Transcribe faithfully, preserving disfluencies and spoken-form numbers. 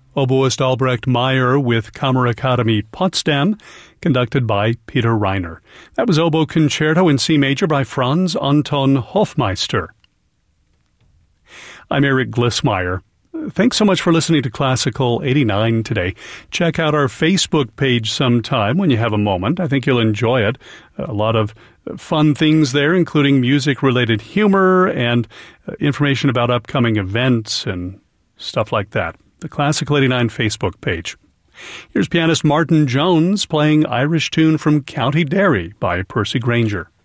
Oboist Albrecht Meyer with Kammerakademie Potsdam, conducted by Peter Reiner. That was Oboe Concerto in C Major by Franz Anton Hofmeister. I'm Eric Glissmeyer. Thanks so much for listening to Classical eighty-nine today. Check out our Facebook page sometime when you have a moment. I think you'll enjoy it. A lot of fun things there, including music-related humor and information about upcoming events and stuff like that. The Classical eighty-nine Facebook page. Here's pianist Martin Jones playing Irish tune from County Derry by Percy Grainger.